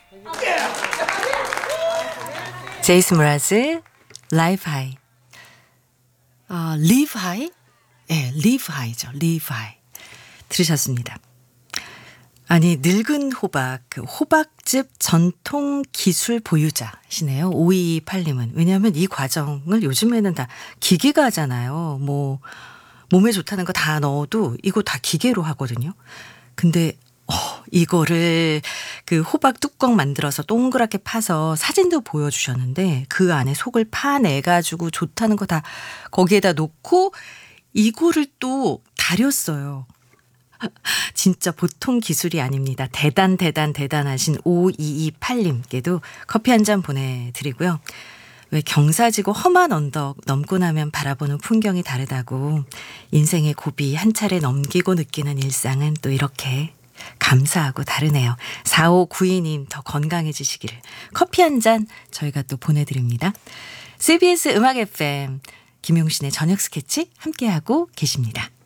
제이슨 무라즈 라이프 하이. 리브 하이? 예, 리브 하이죠. 리브 하이. 들으셨습니다. 아니, 늙은 호박, 그 호박즙 전통 기술 보유자시네요. 5228님은. 왜냐하면 이 과정을 요즘에는 다 기계가 하잖아요. 뭐, 몸에 좋다는 거 다 넣어도 이거 다 기계로 하거든요. 근데, 이거를 그 호박 뚜껑 만들어서 동그랗게 파서 사진도 보여주셨는데 그 안에 속을 파내가지고 좋다는 거 다 거기에다 놓고 이거를 또 다렸어요. 진짜 보통 기술이 아닙니다. 대단하신 5228님께도 커피 한 잔 보내드리고요. 왜 경사지고 험한 언덕 넘고 나면 바라보는 풍경이 다르다고 인생의 고비 한 차례 넘기고 느끼는 일상은 또 이렇게 감사하고 다르네요. 4592님 더 건강해지시기를 커피 한 잔 저희가 또 보내드립니다. CBS 음악 FM 김용신의 저녁 스케치 함께하고 계십니다.